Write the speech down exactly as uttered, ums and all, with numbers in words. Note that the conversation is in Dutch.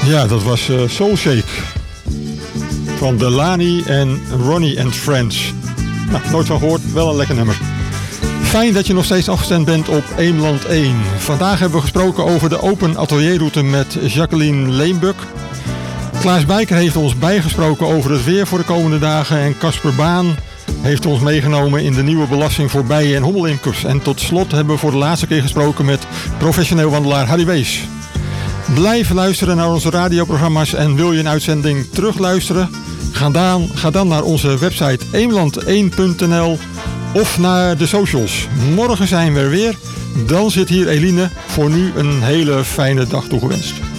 Ja, dat was uh, Soul Shake van Delany en Ronnie and Friends. Nou, nooit van gehoord, wel een lekker nummer. Fijn dat je nog steeds afgestemd bent op Eemland één. Vandaag hebben we gesproken over de open atelierroute met Jacqueline Leenbuk. Klaas Bijker heeft ons bijgesproken over het weer voor de komende dagen. En Casper Baan heeft ons meegenomen in de nieuwe belasting voor bijen- en hommelimkers. En tot slot hebben we voor de laatste keer gesproken met professioneel wandelaar Harry Wees. Blijf luisteren naar onze radioprogramma's en wil je een uitzending terugluisteren? Ga dan, ga dan naar onze website eemland één punt n l of naar de socials. Morgen zijn we er weer. Dan zit hier Eline. Voor nu een hele fijne dag toegewenst.